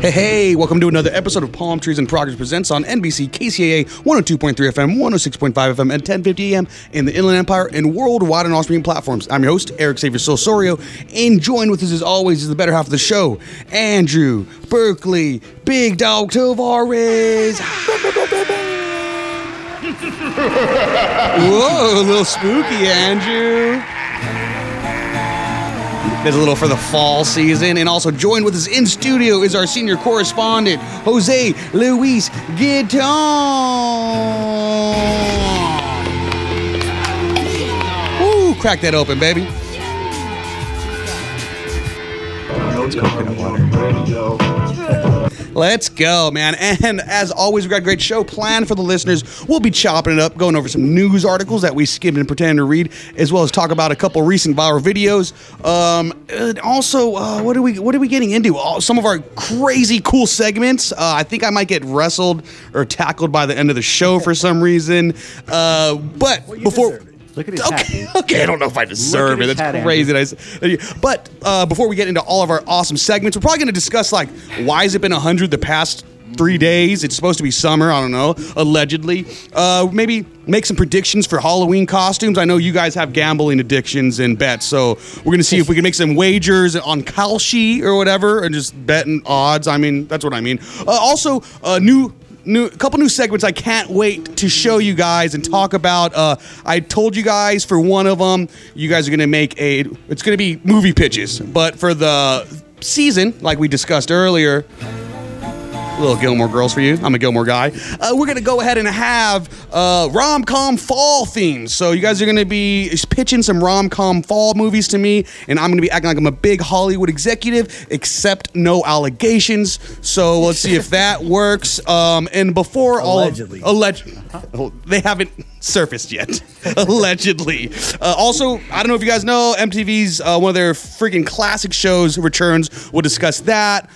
Hey, welcome to another episode of Palm Trees in Progress Presents on NBC KCAA 102.3 FM, 106.5 FM, and 1050 AM in the Inland Empire and worldwide on all streaming platforms. I'm your host, Eric Xavier Sosorio, and joined with us as always is the better half of the show, Andrew Berkeley, Big Dog Tavares. Whoa, a little spooky, Andrew. There's a little for the fall season. And also joined with us in studio is our senior correspondent, Jose Luis Guiton. Woo, crack that open, baby. It's coconut water. Let's go, man. And as always, we've got a great show planned for the listeners. We'll be chopping it up, going over some news articles that we skimmed and pretended to read, as well as talk about a couple recent viral videos. And also, what are we getting into? Some of our crazy cool segments. I think I might get wrestled or tackled by the end of the show for some reason. But before. Look at his hat. Okay, I don't know if I deserve it. That's crazy. But before we get into all of our awesome segments, we're probably going to discuss, like, why has it been 100 the past 3 days? It's supposed to be summer, I don't know, allegedly. Maybe make some predictions for Halloween costumes. I know you guys have gambling addictions and bets, so we're going to see if we can make some wagers on Kalshi or whatever and just betting odds. I mean, that's what I mean. Also, couple new segments I can't wait to show you guys and talk about. I told you guys for one of them, you guys are going to make it's going to be movie pitches. But for the season, like we discussed earlier, little Gilmore Girls for you. I'm a Gilmore guy. We're going to go ahead and have rom-com fall themes. So you guys are going to be pitching some rom-com fall movies to me, and I'm going to be acting like I'm a big Hollywood executive, except no allegations. So let's see if that works. And before Allegedly. They haven't surfaced yet. Allegedly. Also, I don't know if you guys know, MTV's one of their freaking classic shows returns. We'll discuss that.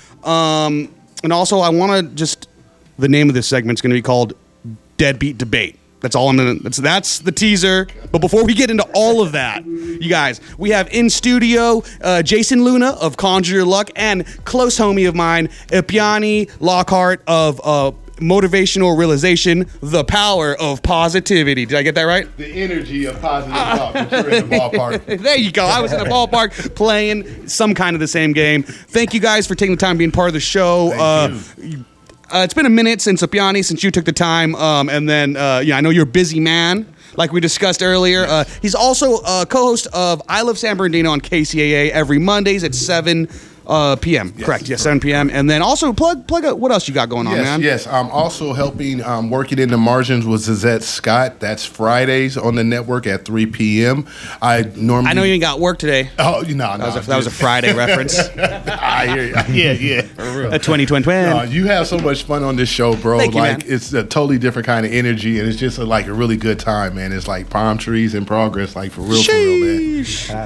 And also, I want to the name of this segment is going to be called Deadbeat Debate. That's all I'm going to, that's the teaser. But before we get into all of that, you guys, we have in studio Jason Luna of Conjure Your Luck and close homie of mine, Epiani Lockhart of Motivational Realization, The Power of Positivity. Did I get that right? The energy of positive thought. You're in the ballpark. There you go. I was in the ballpark playing some kind of the same game. Thank you guys for taking the time being part of the show. Thank you. It's been a minute since you took the time. And then, I know you're a busy man, like we discussed earlier. He's also a co-host of I Love San Bernardino on KCAA every Mondays at 7 p.m. Yes, correct? Yes, 7 p.m. And then also plug what else you got going on, man? Yes, I'm also helping working in the margins with Zazette Scott. That's Fridays on the network at 3 p.m. I know you ain't got work today. Oh, no. That was a Friday reference. I hear you. Yeah. For real. A 2020. You have so much fun on this show, bro. Thank you, man. It's a totally different kind of energy, and it's just a really good time, man. It's like palm trees in progress, like for real, man.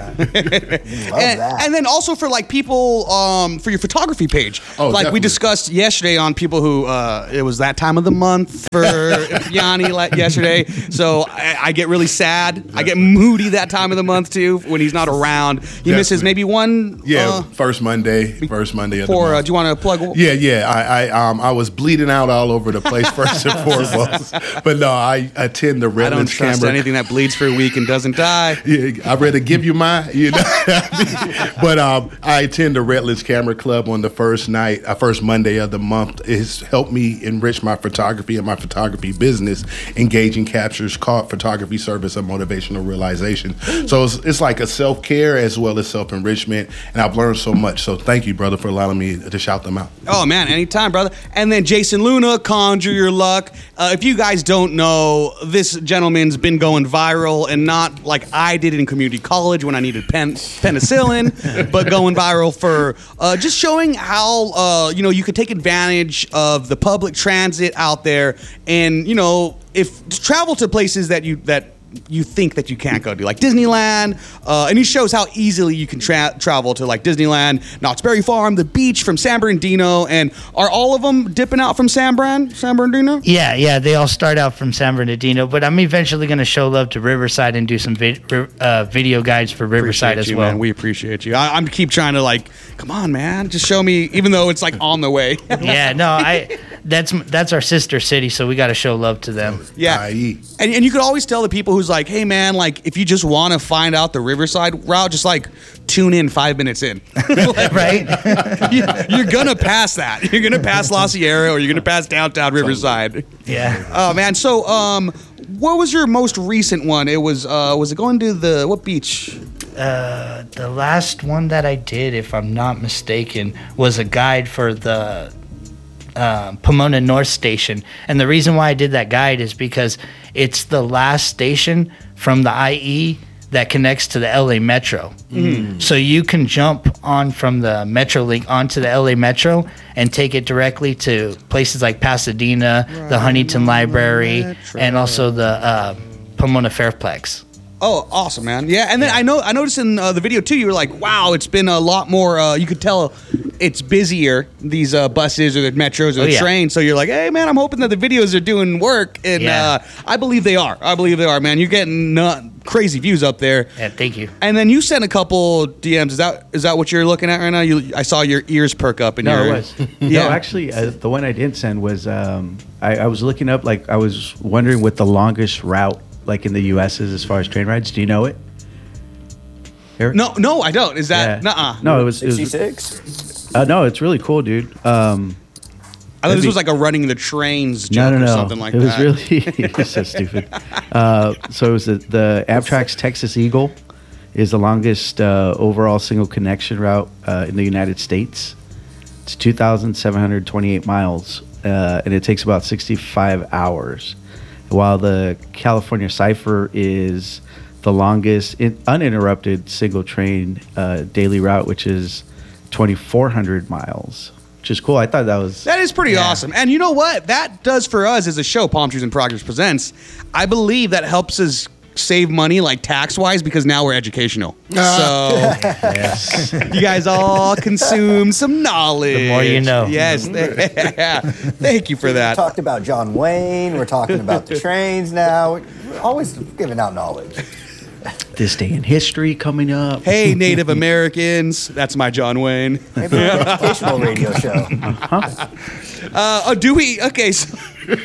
And then also for like people for your photography page. Oh, like definitely. we discussed yesterday on people who it was that time of the month for Yanni yesterday. So I get really sad. Definitely. I get moody that time of the month too when he's not around. He misses maybe one. First Monday of the month. Do you want to plug? Yeah. I was bleeding out all over the place first and foremost. But no, I attend the Redlands I don't trust Camera. anything that bleeds for a week and doesn't die. Yeah, I'd rather give you mine, But I attend the Redlands Camera Club on the first Monday of the month. It's helped me enrich my photography and my photography business, engaging captures, caught photography service, and motivational realization. So it's like a self-care as well as self-enrichment, and I've learned so much. So thank you, brother, for allowing me to shout them out. Oh, man, anytime, brother. And then Jason Luna, Conjure Your Luck. If you guys don't know, this gentleman's been going viral, and not like I did in community college when I needed penicillin, but going viral for just showing how, you could take advantage of the public transit out there and, if travel to places that you think that you can't go to, like Disneyland, and he shows how easily you can travel to like Disneyland, Knott's Berry Farm, the beach from San Bernardino, and are all of them dipping out from San Bernardino? Yeah, they all start out from San Bernardino, but I'm eventually going to show love to Riverside and do some video guides for Riverside as well. Man. We appreciate you. I'm keep trying to like, come on, man, just show me, even though it's like on the way. Yeah, no, that's our sister city, so we got to show love to them. Yeah, and you could always tell the people who's like, hey man, like if you just want to find out the Riverside route, just like tune in 5 minutes in. Right? You're gonna pass that. You're gonna pass La Sierra, or you're gonna pass downtown Riverside. Yeah. Oh man. So what was your most recent one? It was it going to what beach? The last one that I did, if I'm not mistaken, was a guide for the Pomona North Station. And the reason why I did that guide is because it's the last station from the IE that connects to the LA Metro. So you can jump on from the Metrolink onto the LA Metro and take it directly to places like Pasadena, the Huntington Library, and also the Pomona Fairplex. Oh, awesome, man. Yeah, and then I noticed in the video, too, you were like, wow, it's been a lot more, you could tell it's busier, these buses or the metros or the trains. So you're like, hey, man, I'm hoping that the videos are doing work. And I believe they are. Man. You're getting crazy views up there. Yeah, thank you. And then you sent a couple DMs. Is that what you're looking at right now? I saw your ears perk up. It was. No, actually, the one I didn't send was, I was looking up, like, I was wondering what the longest route like in the U.S. is as far as train rides. Do you know it, Eric? No, I don't. Is that No, it was 66. No, it's really cool, dude. I thought this was like a running the trains joke or something like that. It was really it was so stupid. So it was the Amtrak's Texas Eagle is the longest overall single connection route in the United States. It's 2,728 miles, and it takes about 65 hours. While the California Cypher is the longest uninterrupted single train daily route, which is 2,400 miles, which is cool. I thought that is pretty awesome. And you know what that does for us as a show, Palm Trees and Progress Presents? I believe that helps us save money, like tax-wise, because now we're educational. So yes. You guys all consume some knowledge. The more you know. Yes. Thank you for that. We talked about John Wayne. We're talking about the trains now. We're always giving out knowledge. This day in history coming up. Hey, Native Americans. That's my John Wayne. Maybe an educational radio show. Do we? Okay, so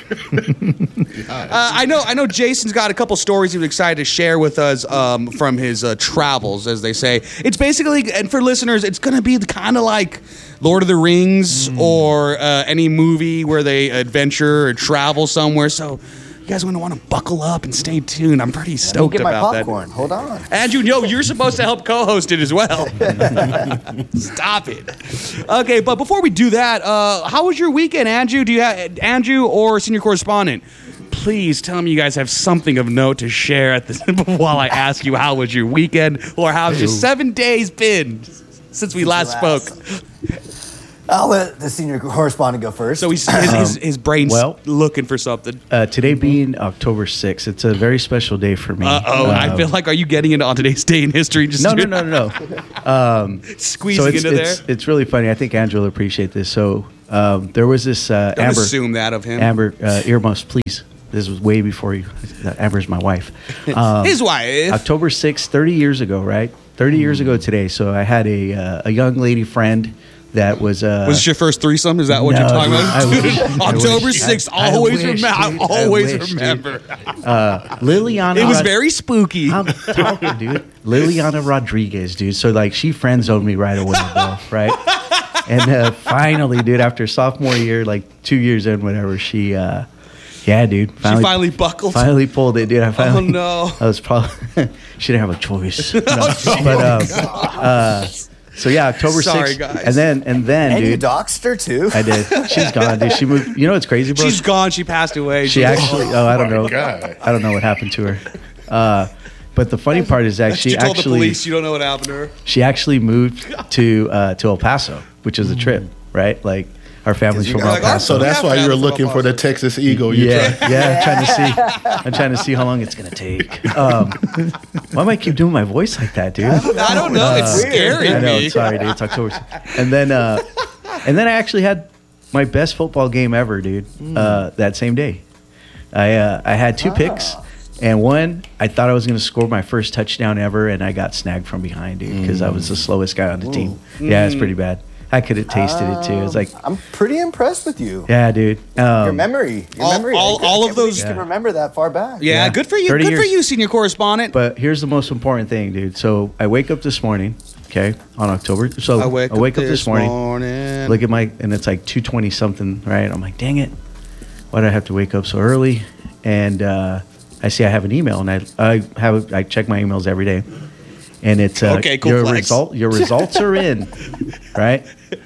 I know Jason's got a couple stories he was excited to share with us from his travels, as they say. It's basically, and for listeners, it's going to be kind of like Lord of the Rings or any movie where they adventure or travel somewhere. So you guys want to buckle up and stay tuned. I'm pretty stoked get my about popcorn. that. Hold on. Andrew, no, you're supposed to help co-host it as well. Stop it. Okay, but before we do that, how was your weekend, Andrew? Do you have Andrew or senior correspondent? Please tell me you guys have something of note to share at this while I ask you how was your weekend or how's your 7 days been since we last spoke. I'll let the senior correspondent go first. So his brain's looking for something. Today being October 6th, it's a very special day for me. I feel like, are you getting into on today's day in history? Just No. Squeezing into there? It's really funny. I think Andrew will appreciate this. So there was this Don't Amber. assume that of him. Amber, earmuffs, please. This was way before you. Amber's my wife. His wife. October 6th, 30 years ago, right? 30 years ago today. So I had a young lady friend that was this your first threesome? Is that what you're talking about? October 6th, always remember. Liliana. It was very spooky. I'm talking, dude. Liliana Rodriguez, dude. So like she friend zoned me right away, bro, right? And finally, dude, after sophomore year, like 2 years in, whatever, she dude. She finally buckled. Finally pulled it, dude. Oh no. I was probably she didn't have a choice. So yeah, October 6th. Sorry, guys. And then, and dude, you doxed her too. I did. She's gone, dude. She moved. You know what's crazy, bro? She's gone. She passed away. She actually. I don't know. God. I don't know what happened to her. But the funny part is She told the police you don't know what happened to her. She actually moved to El Paso, which is a trip, right? Like our families you from got- El Paso. So that's why you were Yeah. looking for the Texas Eagle. You're I'm trying to see how long it's gonna take. Why am I keep doing my voice like that, dude? I don't know. It's scary. I know. me. Sorry, dude. It's October, and then I actually had my best football game ever, dude. That same day, I had 2 picks, and one I thought I was going to score my first touchdown ever, and I got snagged from behind, dude, because I was the slowest guy on the team. Yeah, it's pretty bad. I could have tasted it too. It's like, I'm pretty impressed with you. yeah, dude. Your memory. all of those- You can remember that far back. Yeah, Yeah. good for you. 30 Good for years. you, senior correspondent. But here's the most important thing, dude. So I wake up this morning, okay, on October. So I wake up this morning. Look at and it's like 2:20 something, right? I'm like, dang it, why do I have to wake up so early? And I see I have an email, and I check my emails every day, and it's Okay, cool flex. your results are in, right?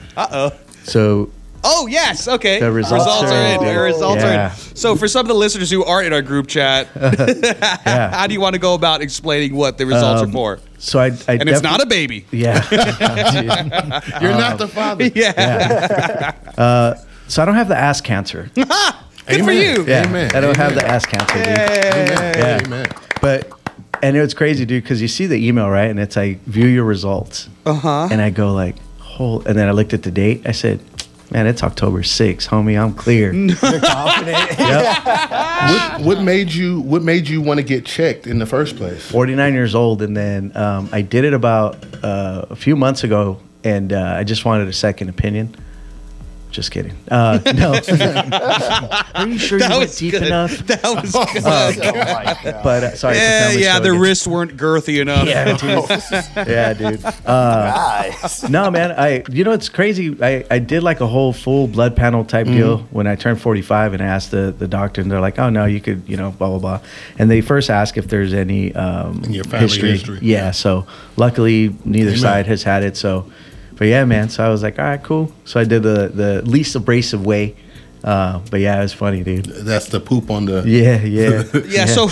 So Oh yes, okay. The results are in, The dude. results are Yeah. in. So for some of the listeners who aren't in our group chat, yeah, how do you want to go about explaining what the results are for? so I And it's not a baby. yeah. You're not the father. Yeah. So I don't have the ass cancer. Good for Amen. you. Yeah, Amen. I don't have Amen. the ass cancer, dude. Amen. Yeah. Amen. But and it's crazy, dude, because you see the email, right? And it's like, view your results. Uh-huh. And I go like, and then I looked at the date. I said, man, it's October 6th, homie. I'm clear. You're confident. What made you want to get checked in the first place? 49 years old, and then I did it about a few months ago, and I just wanted a second opinion. Just kidding. No. Are you sure you went deep good. enough? That was good. Oh my God. But sorry. it's a Yeah, family yeah, show the again. wrists weren't girthy enough. Yeah, dude. Yeah, dude. Guys. No, man. It's crazy. I did like a whole full blood panel type deal when I turned 45, and I asked the doctor, and they're like, "Oh no, you could, blah blah blah." And they first ask if there's any In your family history. Yeah. So luckily, neither Amen. side has had it. So, but yeah, man. So I was like, all right, cool. So I did the least abrasive way. But yeah, it was funny, dude. That's the poop on the. Yeah. Yeah, so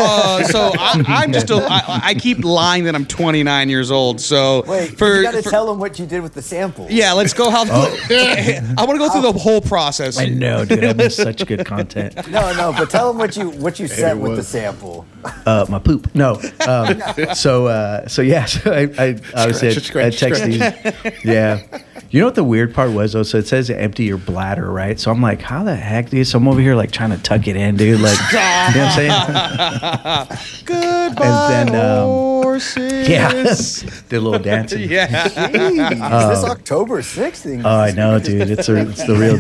I'm just I keep lying that I'm 29 years old. So Wait, you got to tell them what you did with the sample. yeah, let's go. I want to go through the whole process. I know, dude. I missed such good content. No, but tell them what you said with the was. sample. My poop. No. So yeah. So I obviously I texted you. Yeah. You know what the weird part was though? So it says empty your bladder, right? So I'm like, how the heck, dude? So I'm over here like trying to tuck it in, dude. Like, you know what I'm saying? Goodbye, And then, horses. Yeah. Did a little dancing. Yeah. Jeez, this October 6th thing. Oh, I know, dude. It's the real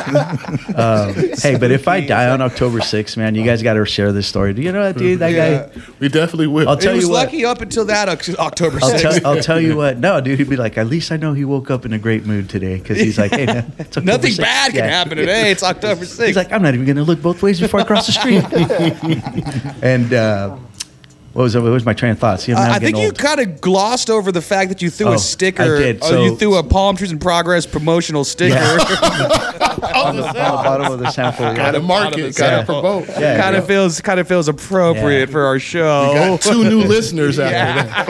deal. Hey, but if I die on October 6th, man, you guys got to share this story. Do you know that, dude? That guy. We definitely will. I'll He tell was you what. lucky up until that October 6th. I'll tell you what. No, dude, he'd be like, at least I know he woke up in a great mood today, because he's like, hey, man, it's October Nothing 6th. bad can Yeah. happen today. It's October 6th. He's like, I'm not even going to look both ways before I cross the street. And what was my train of thought? See, I'm now I think getting you old. kind of glossed over the fact that you threw Oh, a sticker. I did. Oh, So- you threw a Palm Trees in Progress promotional sticker. on the bottom of the sample. Gotta mark it. Gotta promote. Yeah, kind of feels appropriate Yeah. for our show. Got 2 new listeners after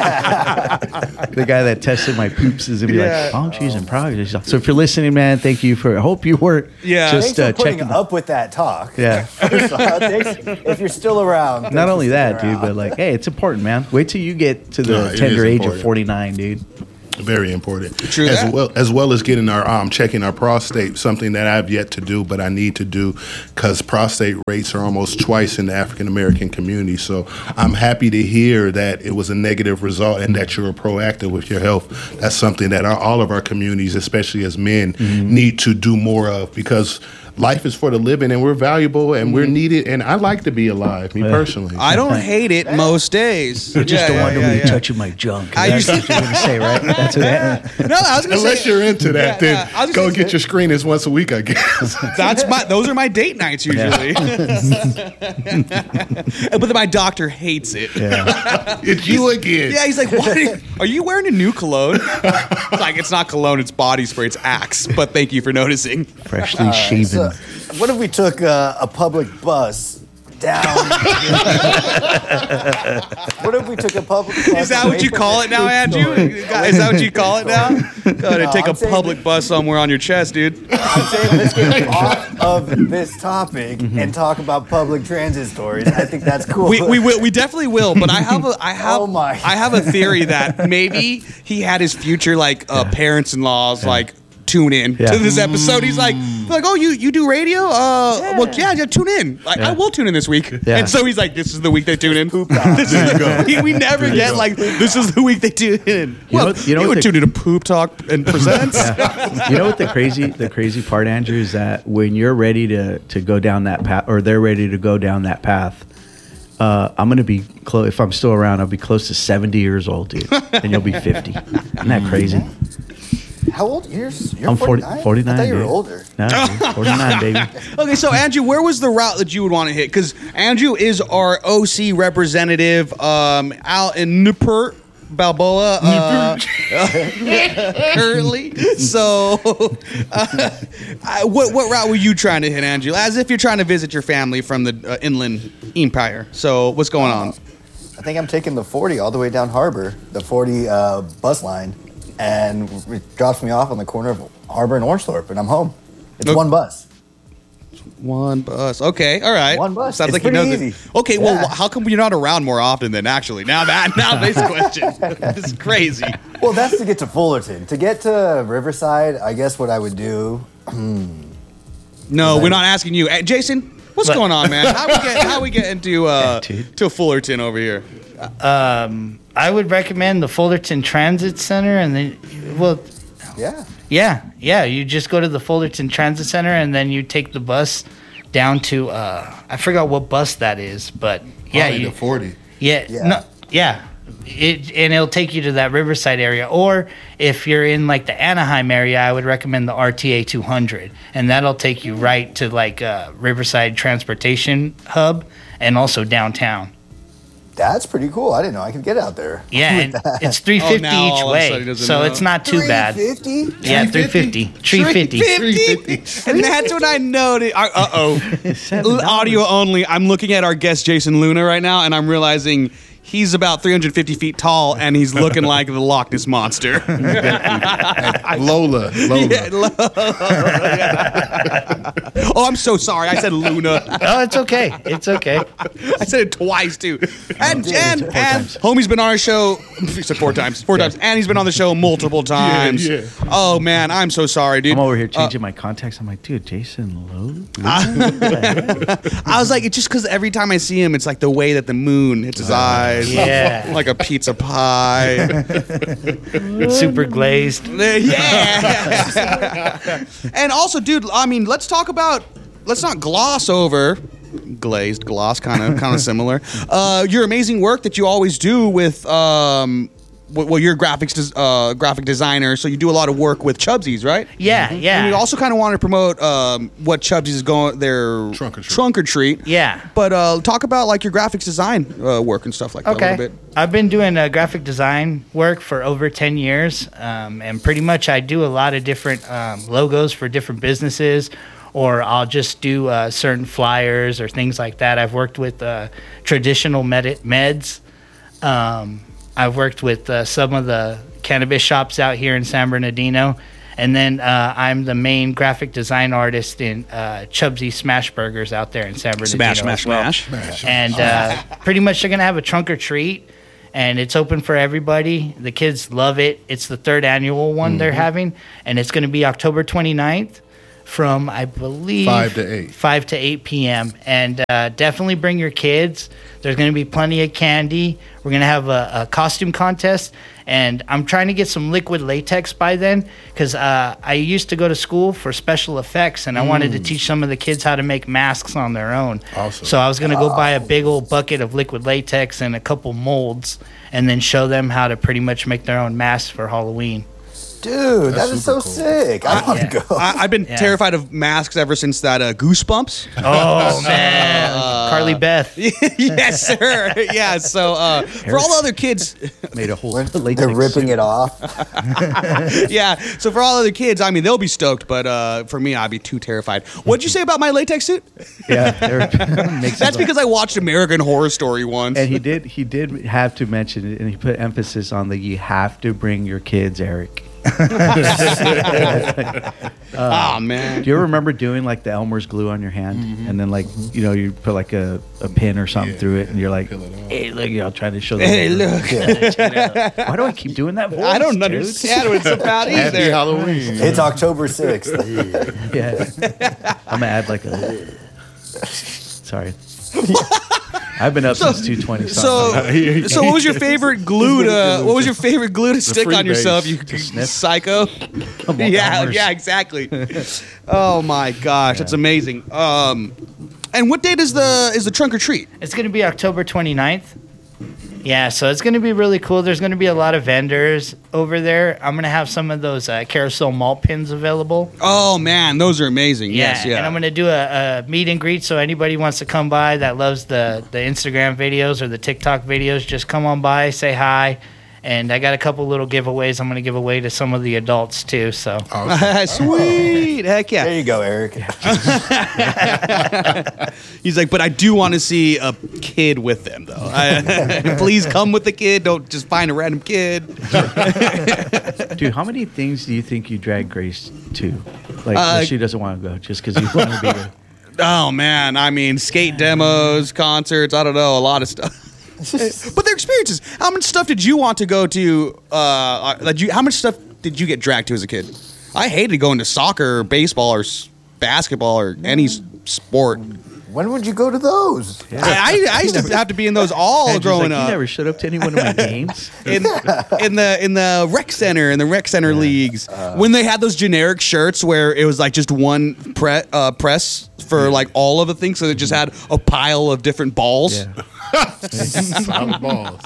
that. The guy that tested my poops is gonna be Yeah. like, palm trees in progress. So if you're listening, man, thank you for. I hope you were. Yeah. Just Thanks for putting checking. up with that talk. Yeah. First off, if you're still around. thanks Not for only sticking that, dude, around. but like, hey, it's important, man. Wait till you get to the No, it tender is age of important. 49, dude. Very important. True as that. well as getting our checking our prostate, something that I've yet to do, but I need to do because prostate rates are almost twice in the African American community. So I'm happy to hear that it was a negative result and that you're proactive with your health. That's something that all of our communities, especially as men, need to do more of, because life is for the living and we're valuable and we're needed. And I like to be alive, me personally. I don't hate it most days. You just don't want nobody touching my junk. I That's used what you're gonna say, right? That's what that. No, I was gonna Unless say you're into that, Yeah, I then was go gonna get say- your screenings once a week, I guess. those are my date nights usually. But my doctor hates it. Yeah. It's you again. Yeah, he's like, "What? Are you wearing a new cologne?" It's like, it's not cologne, it's body spray, it's Axe. But thank you for noticing. Freshly shaven. So, what if we took a public bus down. What if we took a public bus? Is that what you call it now, Andrew? Is that what you call it now? Go ahead and take a public bus somewhere on your chest, dude. I'm saying let's get off of this topic and talk about public transit stories. I think that's cool. We definitely will. But I have a theory that maybe he had his future parents-in-laws tune in to this episode. He's like, oh, you do radio? Well, yeah, tune in. I will tune in this week. Yeah. And so he's like, this is the week they tune in. We never get this is the week they tune in. You would tune in to Poop Talk and Presents. You know what the crazy part, Andrew, is that when you're ready to go down that path, or they're ready to go down that path, I'm going to be close. If I'm still around, I'll be close to 70 years old, dude. And you'll be 50. Isn't that crazy? How old? You're I'm 49? 49. I thought you were dude. older. No, dude, 49, baby. Okay, so Andrew, where was the route that you would want to hit? Because Andrew is our OC representative out in Newport, Balboa, currently. So, what route were you trying to hit, Andrew? As if you're trying to visit your family from the Inland Empire. So, what's going on? I think I'm taking the 40 all the way down Harbor, the 40 bus line, and it drops me off on the corner of Harbor and Orangethorpe, and I'm home. It's one bus. One bus. Okay, all right. One bus. Sounds It's like you know pretty this. easy. Okay, Yeah. well, how come you're not around more often then, actually? Now this question. This is crazy. Well, that's to get to Fullerton. To get to Riverside, I guess what I would do. No, we're not asking you. Jason, what's going on, man? How we get into to Fullerton over here? I would recommend the Fullerton Transit Center, and then, Yeah. you just go to the Fullerton Transit Center, and then you take the bus down to I forgot what bus that is, but The 40. it'll take you to that Riverside area. Or if you're in the Anaheim area, I would recommend the RTA 200, and that'll take you right to Riverside Transportation Hub and also downtown. That's pretty cool. I didn't know I could get out there. Yeah, and it's $350 now all each of a sudden he way, doesn't so know. it's not too bad. $350? Yeah, $350. $350. And that's when I noticed. Audio only. I'm looking at our guest Jason Luna right now, and I'm realizing he's about 350 feet tall, and he's looking like the Loch Ness monster. Lola. Oh, I'm so sorry. I said Luna. Oh, it's okay. It's okay. I said it twice too. And times. homie's been on our show. He said 4 times. 4 times. And he's been on the show multiple times. Yeah. Oh man, I'm so sorry, dude. I'm over here changing my contacts. I'm like, dude, Jason Lowe? I was like, it's just because every time I see him, it's like the way that the moon hits his eyes. Yeah. Like a pizza pie. Super glazed. Yeah. And also, dude, I mean, let's not gloss over glazed, gloss, kind of similar. Your amazing work that you always do with you're a graphic designer, so you do a lot of work with Chubsies, right? Yeah, yeah. And you also kind of want to promote what Chubsies is going their trunk or treat. Yeah. But talk about your graphics design work and stuff like that a little bit. I've been doing graphic design work for over 10 years, and pretty much I do a lot of different logos for different businesses, or I'll just do certain flyers or things like that. I've worked with traditional meds. I've worked with some of the cannabis shops out here in San Bernardino. And then I'm the main graphic design artist in Chubsy Smash Burgers out there in San Bernardino. Smash. And pretty much they're going to have a trunk or treat, and it's open for everybody. The kids love it. It's the 3rd annual one they're having, and it's going to be October 29th from, I believe, 5 to 8 p.m. And definitely bring your kids. There's going to be plenty of candy. We're going to have a costume contest, and I'm trying to get some liquid latex by then, because I used to go to school for special effects, and I wanted to teach some of the kids how to make masks on their own. Awesome. So I was going to go buy a big old bucket of liquid latex and a couple molds, and then show them how to pretty much make their own masks for Halloween. Dude, that is so super cool. sick. I want to go. I've been terrified of masks ever since that Goosebumps. Oh man, Carly Beth. Yes, sir. Yeah. So for all the other kids, Made a whole. They're ripping it off. yeah. So for all other kids, I mean, they'll be stoked, but for me, I'd be too terrified. What'd you say about my latex suit? Yeah, That's because I watched American Horror Story once. And he did have to mention it, and he put emphasis on the you have to bring your kids, Eric. Oh man. Do you ever remember doing like the Elmer's glue on your hand, and then like you put like a pin or something through it, and you're like, Peel it off. hey, look, I'll try to show them. Hey, look. Why do I keep doing that voice? I don't dude? understand what it's about Happy either. Halloween. It's October 6th. Yeah, I'm gonna add like a. Sorry. I've been up since 2:20. So what was your favorite glue to stick on yourself? You psycho. Yeah, exactly. Oh my gosh, that's amazing. And what date is the trunk or treat? It's going to be October 29th. Yeah, so it's going to be really cool. There's going to be a lot of vendors over there. I'm going to have some of those carousel malt pins available. Oh man, those are amazing. Yes, yeah. And I'm going to do a meet and greet, so anybody wants to come by that loves the Instagram videos or the TikTok videos, just come on by, say hi. And I got a couple little giveaways I'm going to give away to some of the adults too. So Sweet, heck yeah. There you go, Eric. He's like, but I do want to see a kid with them though. Please come with the kid. Don't just find a random kid. Dude, how many things do you think you drag Grace to? Like, that she doesn't want to go just because you want to be there. Oh man, I mean, skate demos, concerts. I don't know, a lot of stuff. But their experiences. How much stuff did you want to go to? How much stuff did you get dragged to as a kid? I hated going to soccer, or baseball, or basketball, or any sport. When would you go to those? Yeah. I used to have to be in those all Andrew's growing like, up. You never showed up to any one of my games. in the rec center, in the rec center leagues, when they had those generic shirts where it was like just one press for like all of the things, so it just had a pile of different balls. Yeah. Solid balls.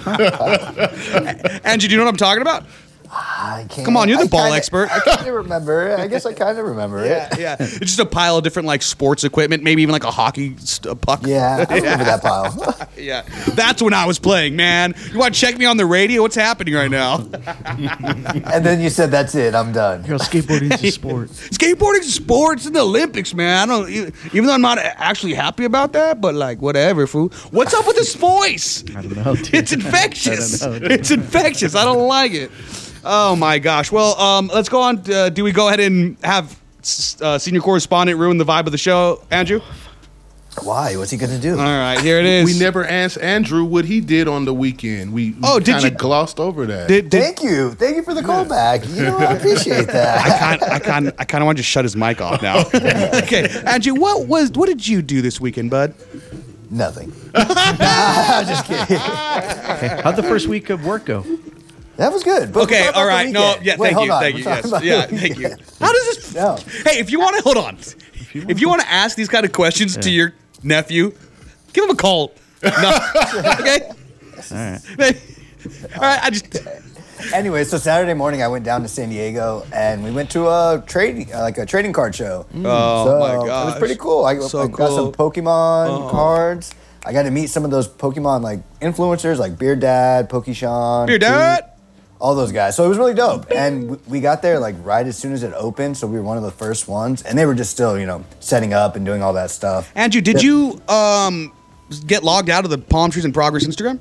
Angie, do you know what I'm talking about? I can't. Come on, you're the ball kinda- expert. I kind of remember. I guess I kind of remember it. Yeah, it's just a pile of different like sports equipment, maybe even like a hockey puck. Yeah, I remember that pile. Yeah, that's when I was playing, man. You want to check me on the radio? What's happening right now? And then you said, "That's it. I'm done." Girl, skateboarding's a sport. Skateboarding's a sport. It's in the Olympics, man. I don't, even though I'm not actually happy about that, but like whatever, fool. What's up with this voice? I don't know, dude. It's infectious. I don't know, dude. It's infectious. I don't like it. Oh my gosh. Well, let's go on. Do we go ahead and have senior correspondent ruin the vibe of the show, Andrew? Why? What's he gonna do? All right, here it is. We never asked Andrew what he did on the weekend. We did kind you- of glossed over that. Thank you for the callback. You know, I appreciate that. I kind of want to just shut his mic off now. Okay, Andrew, what did you do this weekend, bud? Nothing. I'm just kidding. How'd the first week of work go? That was good. But Okay, we're talking all about right. the No, weekend. yeah, Wait, thank hold you, on. thank We're you. talking Yes, about yeah, the thank you. weekend. How does this? No. Hey, if you want to hold on, if you want to ask these kind of questions to your nephew, give him a call. No, okay. All right. All right. I just. Anyway, so Saturday morning I went down to San Diego and we went to a trading card show. Oh So, my it was gosh. pretty cool. I So got some cool. Pokemon cards. I got to meet some of those Pokemon like influencers like Beer Dad, Pokeshawn, Beer Dad. all those guys. So it was really dope. And we got there like right as soon as it opened, so we were one of the first ones. And they were just still, setting up and doing all that stuff. Andrew, did you get logged out of the Palm Trees in Progress Instagram?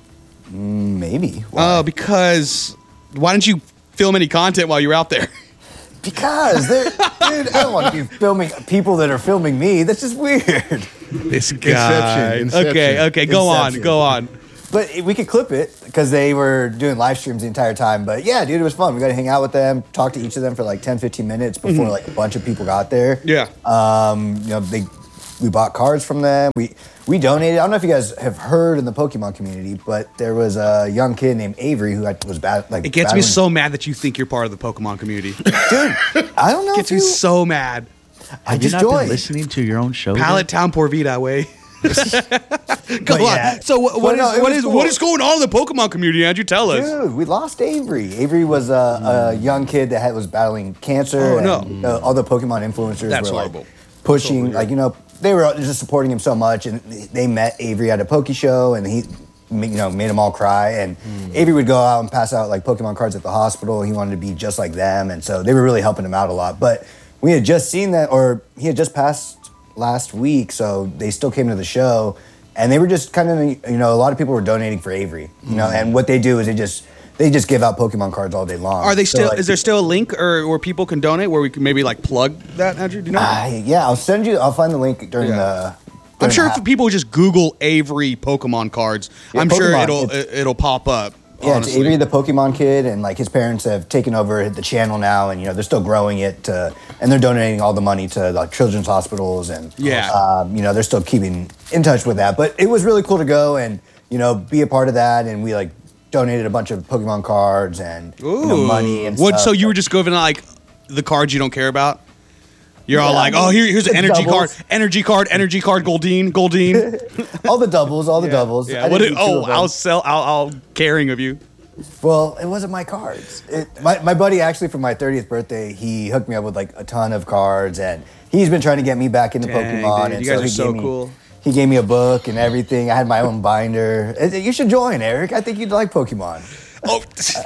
Maybe. Oh, because why didn't you film any content while you were out there? Because dude, I don't want to be filming people that are filming me. That's just weird. This Inception. Okay, go Inception. on. But we could clip it because they were doing live streams the entire time. But yeah, dude, it was fun. We got to hang out with them, talk to each of them for like 10, 15 minutes before like a bunch of people got there. Yeah. We bought cards from them. We donated. I don't know if you guys have heard in the Pokemon community, but there was a young kid named Avery who was bad. Like It gets me so mad that you think you're part of the Pokemon community. dude. I don't know. It gets if me you, so mad. I Have you just not been joined. listening to your own show? Pallet Town Por Vida way. Go on. yeah. So what But no, it was cool. what is going on in the Pokemon community, Andrew? Tell us. Dude, we lost Avery. Avery was a young kid that was battling cancer. Oh, no. And, all the Pokemon influencers That's were horrible. pushing, they were just supporting him so much. And they met Avery at a Poke Show, and he, made them all cry. And Avery would go out and pass out like Pokemon cards at the hospital. He wanted to be just like them, and so they were really helping him out a lot. But we had just seen that, or he had just passed last week, so they still came to the show. And they were just kind of, a lot of people were donating for Avery, and what they do is they just give out Pokemon cards all day long. Are they still? So, Is there still a link or where people can donate where we can maybe like plug that, Andrew? Do you know? yeah, I'll find the link during the. I'm sure during if people just Google Avery Pokemon cards, Yeah, I'm sure Pokemon, it'll pop up. Yeah, honestly. it's Avery the Pokemon kid, and like his parents have taken over the channel now, and they're still growing it, and they're donating all the money to like children's hospitals, and they're still keeping in touch with that. But it was really cool to go and be a part of that, and we like donated a bunch of Pokemon cards and money and What? stuff. So you were just giving like the cards you don't care about? You're all like, oh, here's an the energy doubles. card, energy card, Goldeen. all the doubles, Yeah. I What didn't did, do two of them. I'll caring of you. Well, it wasn't my cards. My buddy actually for my 30th birthday, he hooked me up with like a ton of cards, and he's been trying to get me back into Dang, Pokemon. dude, And you guys so are he so gave cool. He gave me a book and everything. I had my own binder. You should join, Eric. I think you'd like Pokemon. Oh,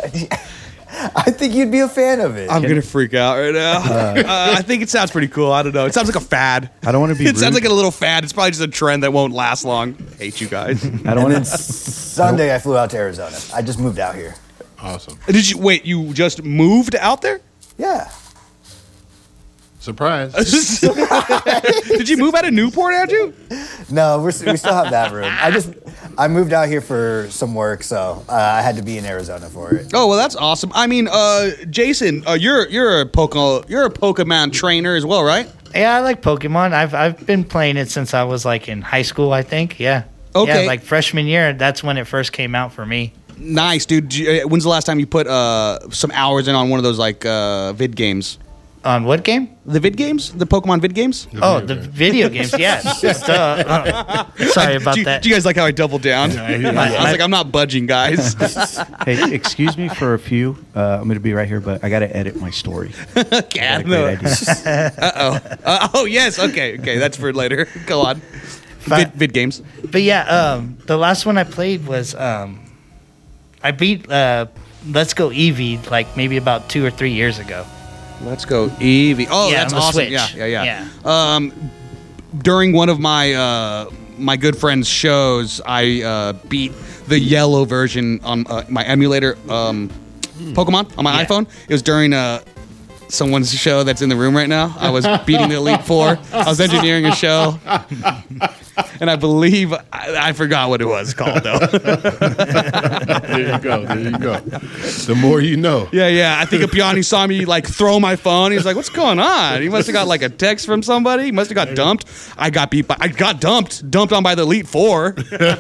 I think you'd be a fan of it. I'm gonna freak out right now. I think it sounds pretty cool. I don't know. It sounds like a fad. I don't want to be It sounds rude. like a little fad. It's probably just a trend that won't last long. Hate you guys. I don't and want then to. Sunday I flew out to Arizona. I just moved out here. Awesome. Did you wait? You just moved out there? Yeah. Surprise. Did you move out of Newport, Andrew? No, we still have that room. I moved out here for some work, so I had to be in Arizona for it. Oh well, that's awesome. I mean, Jason, you're a Pokemon trainer as well, right? Yeah, I like Pokemon. I've been playing it since I was like in high school, I think. Yeah. Okay. Yeah, like freshman year. That's when it first came out for me. Nice, dude. When's the last time you put some hours in on one of those like vid games? On what game? The vid games, the Pokemon vid games. Oh, the video games. Yes. Sorry about that. Do you guys like how I doubled down? I was like, I'm not budging, guys. Hey, excuse me for a few. I'm going to be right here, but I got to edit my story. Okay, I Got a don't know. great idea. Oh yes, okay, that's for later. Go on. Vid games. But yeah, the last one I played was I beat Let's Go Eevee like maybe about 2 or 3 years ago. Let's go Eevee. Oh, Yeah, that's on the awesome. Switch. Yeah. During one of my my good friend's shows, I beat the yellow version on my emulator Pokemon on my iPhone. It was during someone's show that's in the room right now. I was beating the Elite Four. I was engineering a show. And I believe I forgot what it was called though. There you go. The more you know. Yeah. I think Apiani saw me like throw my phone. He was like, "What's going on?" He must have got like a text from somebody. He must have got dumped. I got dumped on by the Elite Four.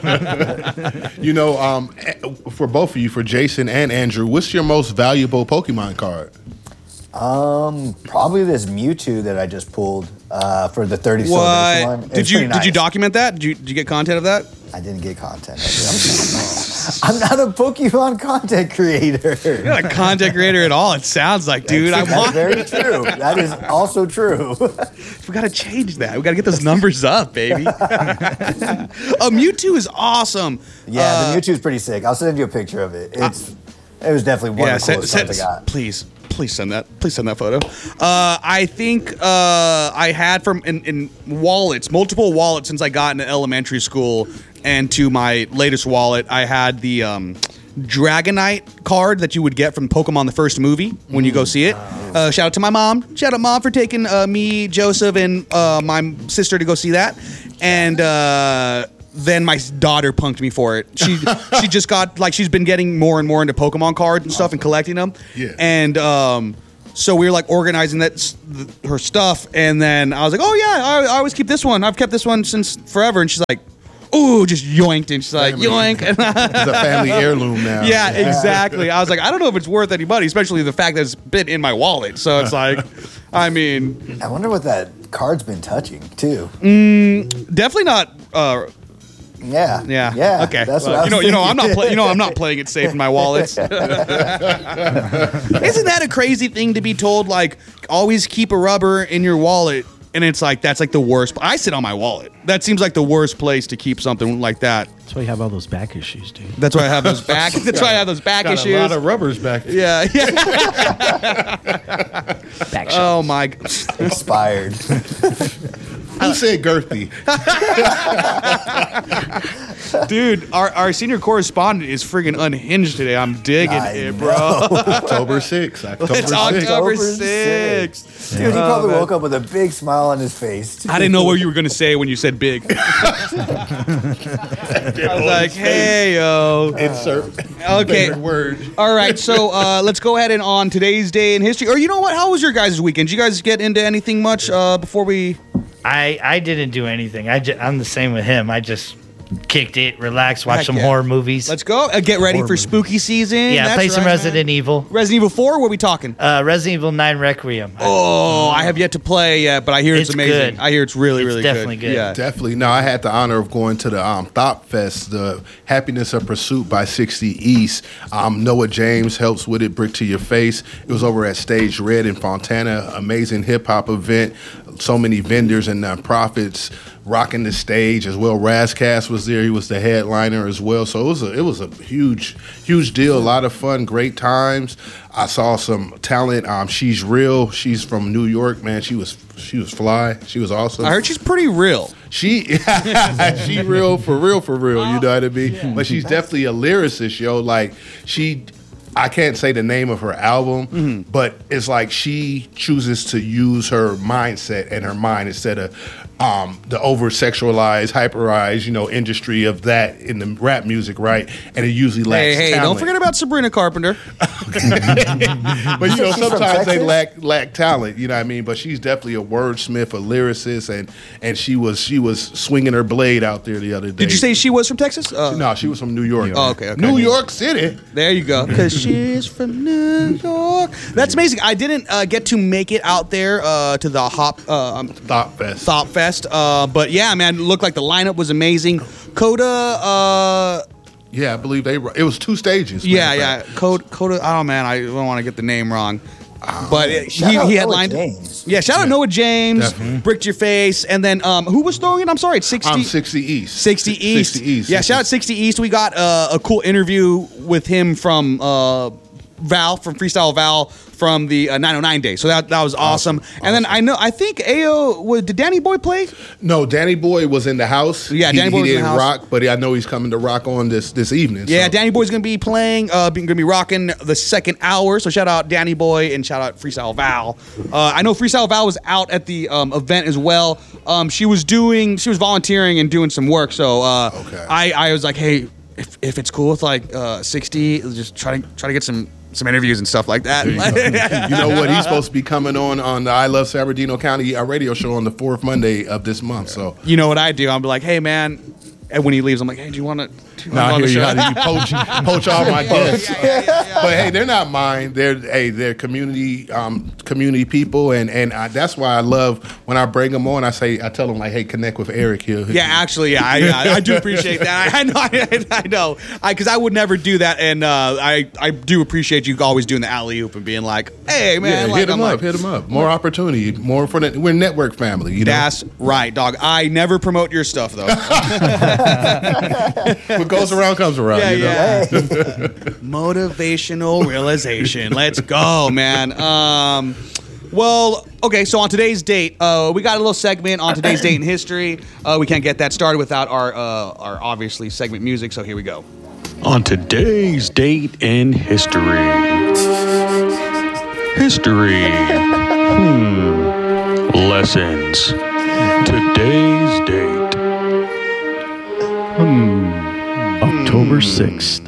For both of you, for Jason and Andrew, what's your most valuable Pokemon card? Probably this Mewtwo that I just pulled for the 30 celebration one. What? It's Did you pretty nice. document that? Did you get content of that? I didn't get content. I'm not a Pokemon content creator. You're not a content creator at all. It sounds like, dude. That's very true. That is also true. We gotta change that. We gotta get those numbers up, baby. Mewtwo is awesome. Yeah, the Mewtwo is pretty sick. I'll send you a picture of it. It was definitely one of the coolest cards I got. Please send that. Please send that photo. I think I had in wallets, multiple wallets since I got into elementary school, and to my latest wallet, I had the Dragonite card that you would get from Pokemon the first movie when you go see it. Shout out to my mom. Shout out Mom for taking me, Joseph, and my sister to go see that. And then my daughter punked me for it. She just got she's been getting more and more into Pokemon cards and stuff and collecting them. Yeah. And so we were like organizing her stuff, and then I was like, oh yeah, I always keep this one. I've kept this one since forever. And she's like, ooh, just yoinked, and she's like, yoink. It's a family heirloom now. Yeah, exactly. I was like, I don't know if it's worth any money, especially the fact that it's been in my wallet. So it's like, I mean, I wonder what that card's been touching too. definitely not Yeah. Yeah. Okay. That's Well, what I was I'm not. thinking. I'm not playing it safe in my wallets. Isn't that a crazy thing to be told? Like, always keep a rubber in your wallet, and it's like that's like the worst. I sit on my wallet. That seems like the worst place to keep something like that. That's why you have all those back issues, dude. That's why I have those back. That's why I have those back Got issues. a lot of rubbers back. Yeah. Back Oh my. Expired. Who said girthy? Dude, our senior correspondent is friggin' unhinged today. I'm digging I it, bro. October 6th. It's October 6th. Dude, he probably woke up with a big smile on his face. I didn't know what you were going to say when you said big. I was like, hey, yo. Insert Okay. favorite word. All right, so let's go ahead and on today's day in history. Or you know what? How was your guys' weekend? Did you guys get into anything much before we... I didn't do anything. I'm the same with him. I just kicked it, relaxed, watched Heck some yeah. horror movies. Let's go. Get ready for spooky season. Yeah, That's play some right, Resident man. Evil. Resident Evil 4? What are we talking? Resident Evil 9 Requiem. Oh, I have yet to play yet, but I hear it's amazing. good. I hear it's really, It's really definitely good. Yeah. Definitely. No, I had the honor of going to the Thought Fest, the Happiness of Pursuit by 60 East. Noah James helps with it, Brick to Your Face. It was over at Stage Red in Fontana. Amazing hip-hop event. So many vendors and nonprofits rocking the stage as well. Razcast was there. He was the headliner as well. So it was a huge deal. A lot of fun, great times. I saw some talent. She's real. She's from New York, man. She was fly. She was awesome. I heard she's pretty real. She real. You know what I mean? Yeah. But she's definitely a lyricist, yo. Like I can't say the name of her album, but it's like she chooses to use her mindset and her mind instead of the over-sexualized, hyperized, industry of that in the rap music, right? And it usually lacks Hey, talent. don't forget about Sabrina Carpenter. But She's from sometimes they Texas? lack talent. You know what I mean? But she's definitely a wordsmith, a lyricist, and she was swinging her blade out there the other day. Did you say she was from Texas? No, she was from New York. Oh, okay. New York City. There you go. Because she's from New York. That's amazing. I didn't get to make it out there to the Thought Fest. Thought Fest. But yeah, man, it looked like the lineup was amazing. Coda. Yeah, I believe it was 2 stages. Yeah. Coda. I don't know, man. I don't want to get the name wrong. But Shout out he Noah headlined. James. Yeah, shout out Noah James, Definitely. Brick to Your Face, and then who was throwing it? I'm sorry, it's 60. 60 East. 60 East. 60 East. Yeah, shout out 60 East. We got a cool interview with him from Val, from Freestyle Val, from the 909 day. So that was awesome. And then I think did Danny Boy play? No, Danny Boy was in the house. Yeah, Danny Boy was in the didn't house. rock, but I know he's coming to rock on this evening. Yeah, so. Danny Boy's gonna be playing, gonna be rocking the second hour. So shout out Danny Boy and shout out Freestyle Val. I know Freestyle Val was out at the event as well. She was volunteering and doing some work. So Okay. I was like, hey, if it's cool with like 60, just try to get some interviews and stuff like that. You know what? He's supposed to be coming on the I Love San Bernardino County radio show on the 4th Monday of this month. So You know what I do? I'm like, hey man, and when he leaves, I'm like, hey, do you want to? now I hear you how you poach all my guests. But hey, they're not mine. They're community people, and that's why I love when I bring them on. I tell them like, hey, connect with Eric here. Yeah, actually, I do appreciate that. I know, because I would never do that, and I do appreciate you always doing the alley oop and being like, hey man, Yeah, like, hit them up. More opportunity, more for we're a network family. You know, That's right, dog. I never promote your stuff though. what goes around comes around. Yeah, you know? yeah. Motivational realization. Let's go, man. Well, okay, so on today's date, we got a little segment on today's date in history. We can't get that started without our obviously segment music, so here we go. On today's date in history. Lessons. Today's date. October 6th,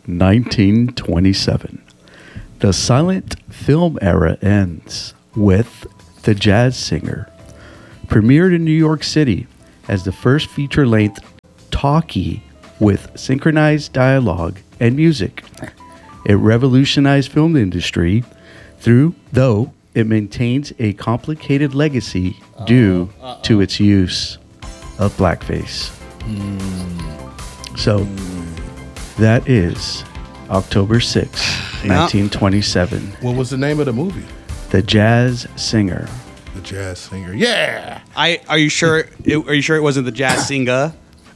1927. The silent film era ends with The Jazz Singer. Premiered in New York City as the first feature-length talkie with synchronized dialogue and music. It revolutionized film industry though it maintains a complicated legacy due to its use of blackface. So that is October 6, 1927. What was the name of the movie? The Jazz Singer. The Jazz Singer. Yeah. Are you sure? Are you sure it wasn't the jazz singer?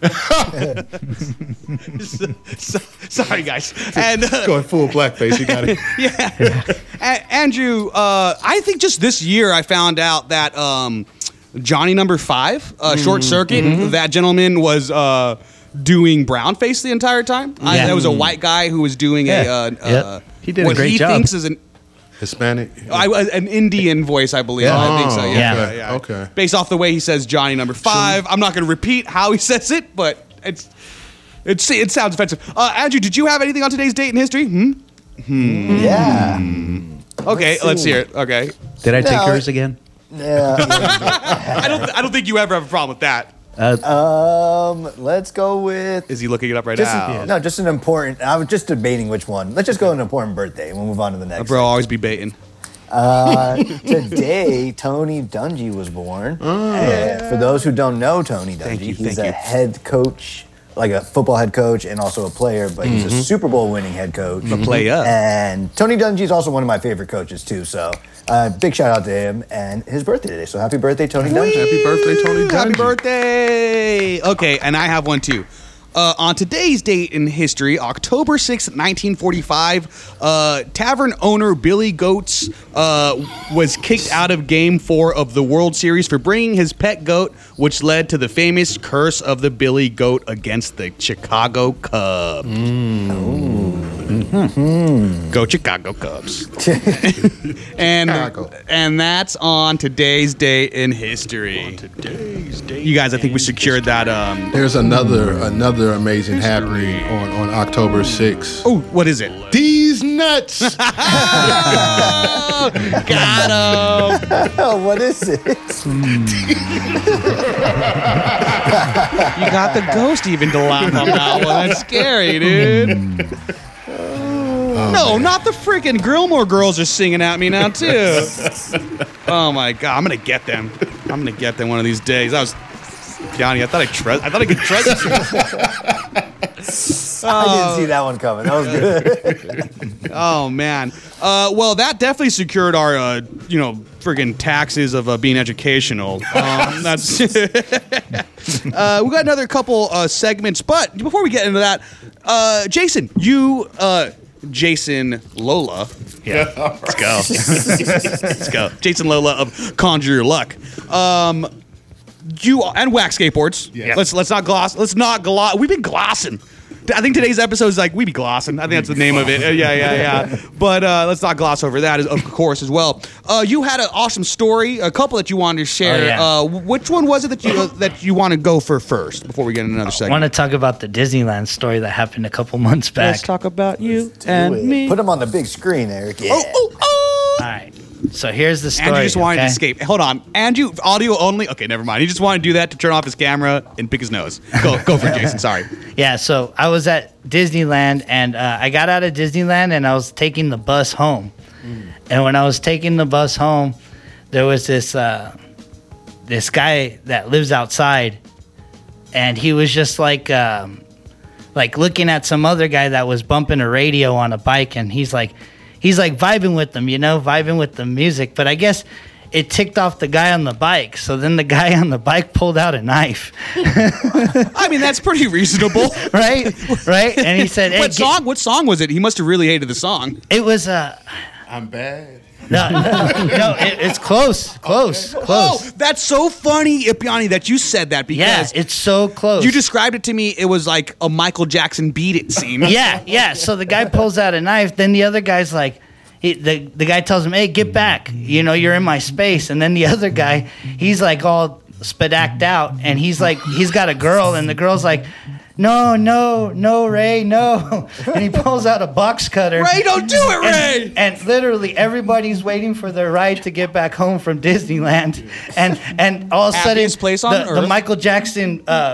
Sorry, guys. And Going full blackface. You got it. Andrew, I think just this year I found out that Johnny Number 5, Short Circuit, that gentleman was doing brownface the entire time. There was a white guy who was doing He did a great job. What he thinks is an Hispanic. an Indian voice, I believe. I think so. Yeah. Okay. Based off the way he says Johnny Number 5, I'm not going to repeat how he says it, but it sounds offensive. Andrew, did you have anything on today's date in history? Yeah. Okay, let's hear it. Okay. Did I take yours again? Yeah. I don't think you ever have a problem with that. Let's go with. Is he looking it up right now? No, just an important. I was just debating which one. Let's just go with an important birthday, and we'll move on to the next. Bro, always be baiting. Today, Tony Dungy was born. And for those who don't know Tony Dungy, he's a head coach, like a football head coach, and also a player. But he's a Super Bowl winning head coach. A player. And Tony Dungy is also one of my favorite coaches too. So big shout out to him and his birthday today. So happy birthday, Tony Dungy. Happy birthday, Tony Dungy. Happy birthday. Okay, and I have one too. On today's date in history, October 6th, 1945, tavern owner Billy Goats was kicked out of Game 4 of the World Series for bringing his pet goat, which led to the famous curse of the Billy Goat against the Chicago Cubs. Go Chicago Cubs. and that's on today's date in history. You guys, I think we secured that. There's another amazing happening on October 6th. Oh, what is it? These nuts. Got him. Oh, what is it? You got the ghost even to laugh on that one. That's scary, dude. No, not the freaking Grillmore girls are singing at me now, too. Oh, my God. I'm going to get them. I'm going to get them one of these days. Johnny, I thought I could trust you. I didn't see that one coming. That was good. Oh man. Well, that definitely secured our, friggin' taxes of being educational. That's. We got another couple segments, but before we get into that, Jason, Jason Lola. Yeah, let's go. Let's go. Jason Lola of Conjure Your Luck. You and wax skateboards. Yeah. Let's not gloss. We've been glossing. I think today's episode is like we be glossing. I think that's the name of it. Yeah. But let's not gloss over that, of course, as well. You had an awesome story, a couple that you wanted to share. Oh, yeah. Which one was it that you want to go for first before we get into another I segment? want to talk about the Disneyland story that happened a couple months back. Let's talk about you and me. Put them on the big screen, Eric. Yeah. Oh. All right. So here's the story. Andrew just wanted to escape. Hold on. Andrew, audio only? Okay, never mind. He just wanted to do that to turn off his camera and pick his nose. Go for it, Jason. Sorry. Yeah, so I was at Disneyland, and I got out of Disneyland, and I was taking the bus home. And when I was taking the bus home, there was this guy that lives outside, and he was just like looking at some other guy that was bumping a radio on a bike, and he's like vibing with them, vibing with the music. But I guess it ticked off the guy on the bike. So then the guy on the bike pulled out a knife. I mean, that's pretty reasonable. Right? And he said, hey, what song was it? He must have really hated the song. It was I'm bad. No, it's close. Oh, that's so funny, Ipiani, that you said that because it's so close. You described it to me. It was like a Michael Jackson Beat It scene. Yeah. So the guy pulls out a knife. Then the other guy's like, the guy tells him, "Hey, get back! You're in my space." And then the other guy, he's like all spadacked out, and he's got a girl, and the girl's like, No, Ray, no. And he pulls out a box cutter. Ray, don't do it, Ray! And literally everybody's waiting for their ride to get back home from Disneyland. And all of a sudden, Happiest place on the earth. Michael Jackson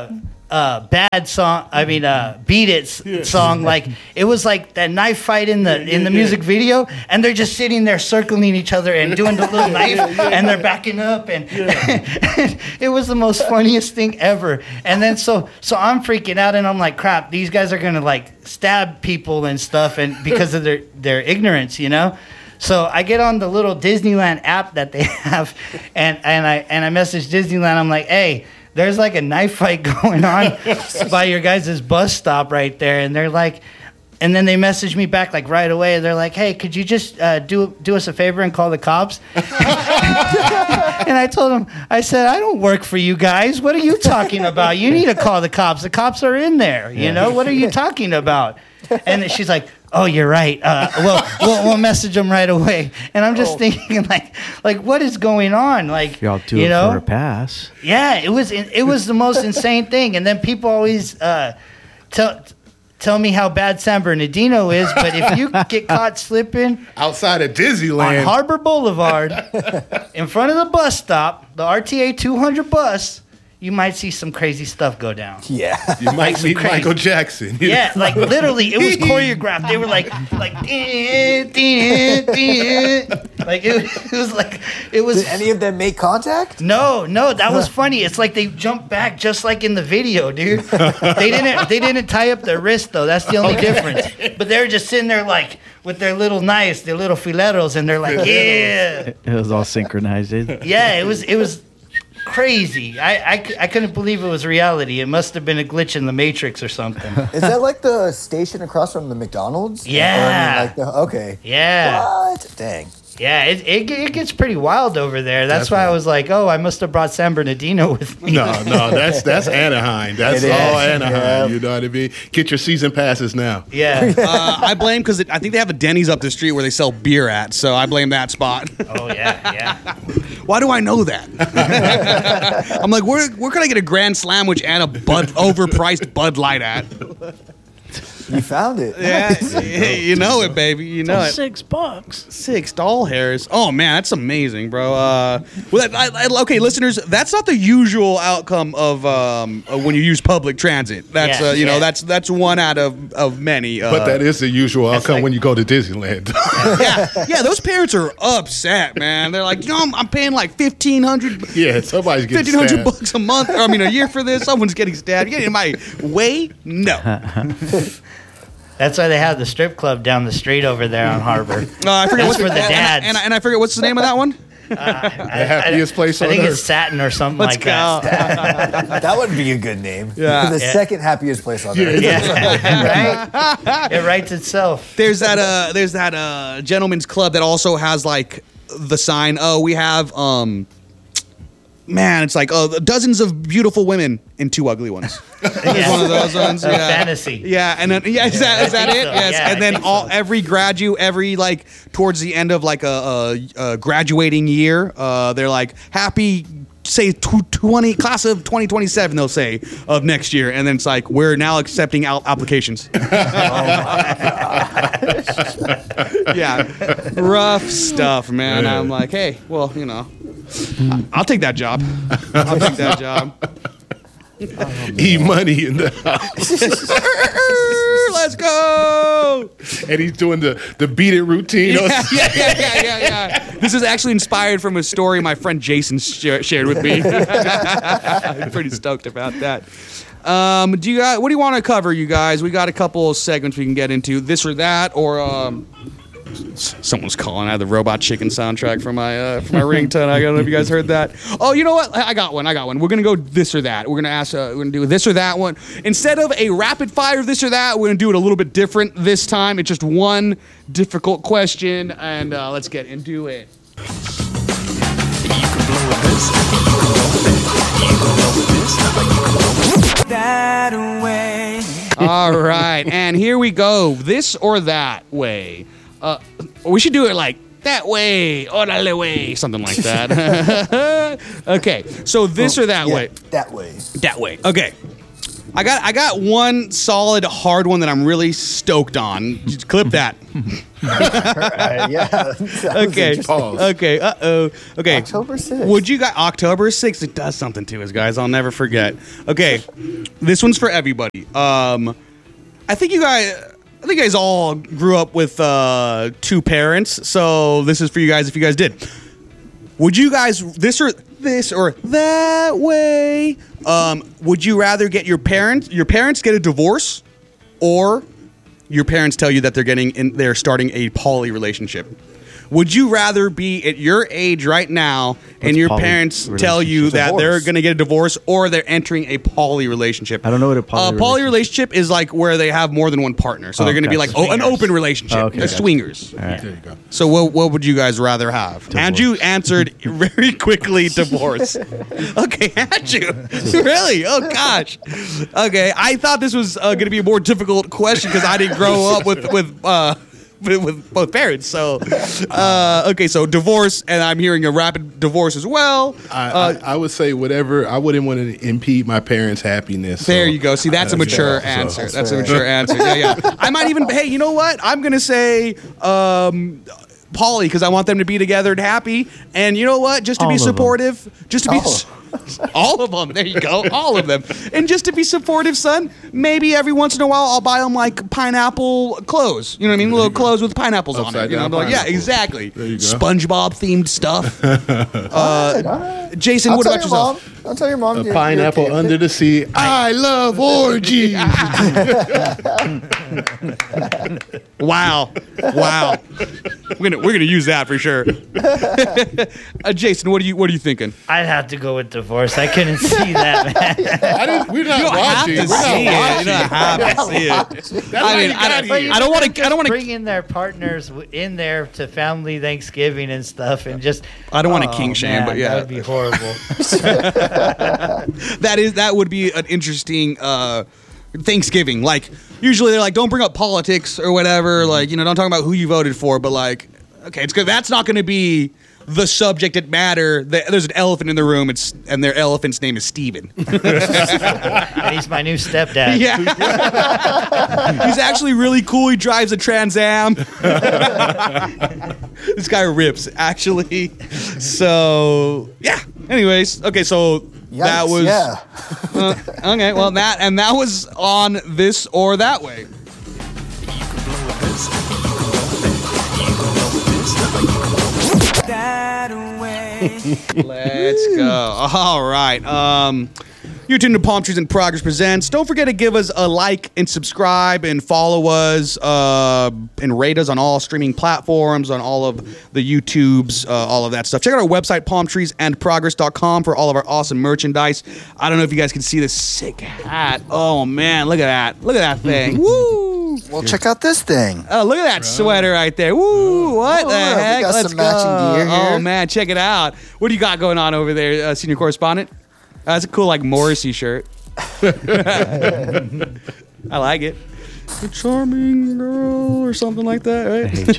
bad song. I mean, Beat It song. Like it was like that knife fight in the music video, and they're just sitting there circling each other and doing the little knife, and they're backing up, and it was the most funniest thing ever. And then so I'm freaking out, and I'm like, crap, these guys are gonna like stab people and stuff, and because of their ignorance, you know. So I get on the little Disneyland app that they have, and I message Disneyland. I'm like, hey, there's like a knife fight going on by your guys' bus stop right there. And they're like, and then they message me back like right away. They're like, hey, could you just do us a favor and call the cops? And I told them, I said, I don't work for you guys. What are you talking about? You need to call the cops. The cops are in there. You know, what are you talking about? And she's like, oh, you're right. We'll message them right away. And I'm just thinking, like, what is going on? Like, Y'all do it for a pass. Yeah, it was the most insane thing. And then people always tell me how bad San Bernardino is, but if you get caught slipping outside of Disneyland on Harbor Boulevard, in front of the bus stop, the RTA 200 bus, you might see some crazy stuff go down. Yeah. You might meet Michael Jackson. Yeah, like literally, it was choreographed. They were like, it was. Did any of them make contact? No, that was funny. It's like they jumped back just like in the video, dude. They didn't tie up their wrist though. That's the only difference. But they were just sitting there like with their little knives, their little fileros, and they're like, yeah. It was all synchronized. Yeah, it was crazy. I couldn't believe it was reality. It must have been a glitch in the Matrix or something. Is that like the station across from the McDonald's? Yeah. Okay. Yeah. What? Dang. Yeah, it gets pretty wild over there. That's why I was like, oh, I must have brought San Bernardino with me. No, that's Anaheim. That's all Anaheim. Yeah. You know what I mean? Get your season passes now. Yeah. I blame because I think they have a Denny's up the street where they sell beer at, so I blame that spot. Oh, yeah. Why do I know that? I'm like, where can I get a Grand Sandwich and a overpriced Bud Light at? You found it. Yeah, you know it, baby. You know it. $6. 6 doll hairs. Oh man, that's amazing, bro. Okay, listeners, that's not the usual outcome of when you use public transit. That's that's one out of many. But that is the usual outcome when you go to Disneyland. yeah. Those parents are upset, man. They're like, I'm paying like $1,500. Yeah, somebody's getting $1,500 a month. Or, a year for this. Someone's getting stabbed. You getting in my way? No. That's why they have the strip club down the street over there on Harbor. I forget what's for the dads. And I forget what's the name of that one. The happiest place on I think earth. it's Satin or something Let's like go. that. That would be a good name. Yeah. The second happiest place on earth. Yeah, right. It writes itself. There's that gentleman's club that also has like the sign. Oh, we have man, it's like dozens of beautiful women and 2 ugly ones. It's one of those ones. Yeah. Fantasy. Yeah, and then is that it? So. Yes, Yeah, and then every like towards the end of like a graduating year, they're like happy. Say 20 class of 2027. They'll say of next year, and then it's like we're now accepting applications. Yeah, rough stuff, man. Yeah. I'm like, hey, well, I'll take that job. I'll take that job. E-money in the house. Let's go. And he's doing the beat it routine. Yeah. This is actually inspired from a story my friend Jason shared with me. I'm pretty stoked about that. What do you want to cover, you guys? We got a couple of segments we can get into. This or that, or someone's calling. I had the Robot Chicken soundtrack for my ringtone. I don't know if you guys heard that. Oh, you know what? I got one. We're gonna go this or that. We're gonna do this or that one instead of a rapid fire this or that. We're gonna do it a little bit different this time. It's just one difficult question, and let's get into it. That way. All right, and here we go. This or that way. We should do it like that way, orale way, something like that. Okay, so this or that way. That way. That way. Okay. I got one solid hard one that I'm really stoked on. Just clip that. Yeah. That Okay. Pause. Okay. Okay. October 6th. Would you guys October 6th? It does something to us, guys. I'll never forget. Okay. This one's for everybody. I think you guys all grew up with two parents, so this is for you guys if you guys did. Would you guys this or that way? Would you rather get your parents get a divorce, or your parents tell you that they're starting a poly relationship? Would you rather be at your age right now and your poly parents tell you that Divorce. they're going to get a divorce, or they're entering a poly relationship? I don't know what a poly poly relationship is like, where they have more than one partner. So they're going to be gotcha. like an open relationship. Oh, okay, They're gotcha. swingers. All right. There you go. So what would you guys rather have? Andrew answered very quickly, divorce. Okay, Andrew. Really? Oh gosh. Okay, I thought this was going to be a more difficult question because I didn't grow up with both parents. So okay, so divorce, and I'm hearing a rapid divorce as well. I would say whatever. I wouldn't want to impede my parents' happiness. There so you go. See, that's a mature answer. That's a mature answer. Yeah. I might even. Hey, you know what? I'm gonna say poly because I want them to be together and happy. And you know what? Just to All be of them. supportive. Just to be. All of them. There you go. All of them. And just to be supportive, son, maybe every once in a while I'll buy them like pineapple clothes. You know what I mean? Little clothes with pineapples on it. Upside You know, down I'll be like, yeah, pineapples. exactly. There you go. SpongeBob themed stuff. Jason, I'll what tell about your mom. yourself? I'll tell your mom. A you're pineapple camping. under the sea. I love orgies. Wow. We're gonna use that for sure. Jason, what are you thinking? I'd have to go with divorce. I couldn't see that, man. We're not You don't have watching. to We're see not it. You don't have to see it. I mean, I don't want to. Bringing their partners in there to family Thanksgiving and stuff, and just I don't want to king shame, man, but yeah, that would be horrible. that would be an interesting Thanksgiving. Like usually they're like, don't bring up politics or whatever. Like don't talk about who you voted for. But like, okay, it's good. That's not going to be the subject that matter. There's an elephant in the room. And their elephant's name is Steven. And he's my new stepdad. Yeah. He's actually really cool. He drives a Trans Am. This guy rips, actually. So, yeah. Anyways, okay, so that Yikes, was... yeah. Okay, well, that was on This or That Way. That way. Let's go. All right. You're tuned to Palm Trees in Progress Presents. Don't forget to give us a like and subscribe and follow us and rate us on all streaming platforms, on all of the YouTubes, all of that stuff. Check out our website, palmtreesandprogress.com, for all of our awesome merchandise. I don't know if you guys can see this sick hat. Oh, man. Look at that. Look at that thing. Woo. Well, check out this thing. Oh, look at that sweater right there. Woo. What Oh, the look, we heck? got Let's some go. matching gear Oh, here. man. Check it out. What do you got going on over there, senior correspondent? That's a cool, like, Morrissey shirt. I like it. A charming girl or something like that,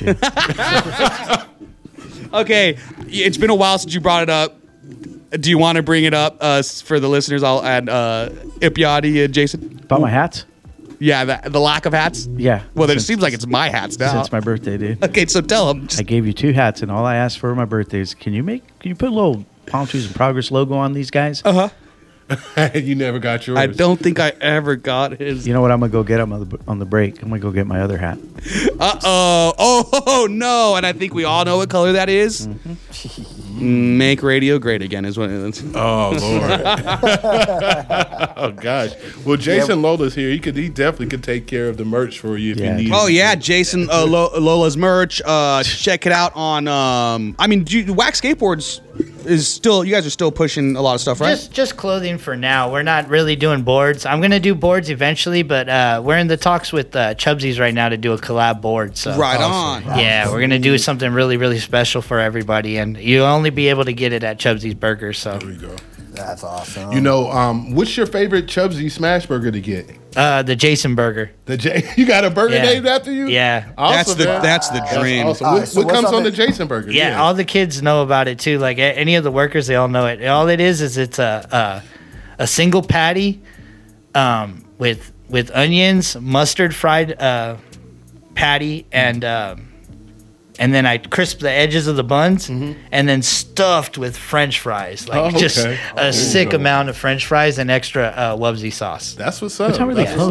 I right? hate you. Okay, it's been a while since you brought it up. Do you want to bring it up for the listeners? I'll add Ipiati and Jason. About my hats? Yeah, the lack of hats. Yeah. Well, then it Since- seems like it's my hats now. Since my birthday, dude. Okay, so tell them. I gave you 2 hats, and all I asked for my birthday is, can you put a little Palm Trees in Progress logo on these guys? You never got yours. I don't think I ever got his. You know what? I'm gonna go get them on the break. I'm gonna go get my other hat. Oh no! And I think we all know what color that is. Make radio great again is what it is. Oh Lord. Oh gosh. Well, Jason Lola's here. He definitely could take care of the merch for you if Yeah. you need. Oh yeah, Jason Lola's merch. Check it out on. Wax Skateboards is still. You guys are still pushing a lot of stuff, right? Just clothing for now. We're not really doing boards. I'm gonna do boards eventually, but we're in the talks with Chubsies right now to do a collab board. So Right on. yeah, we're gonna do something really, really special for everybody, and you'll only be able to get it at Chubsies Burger. So There you go. That's awesome. You know, what's your favorite Chubsy smash burger to get? the Jason Burger. You got a burger Yeah. named after you? Yeah. Awesome, man. That's the dream. Awesome. All What, right, so what what's comes on on the the- Jason burger? Yeah, all the kids know about it too. Like any of the workers, they all know it. All it is it's a single patty, with onions, mustard fried patty, and then I crisp the edges of the buns, and then stuffed with French fries, like just a sick amount of French fries and extra Wubsy sauce. That's what's up. What time are they That's closed?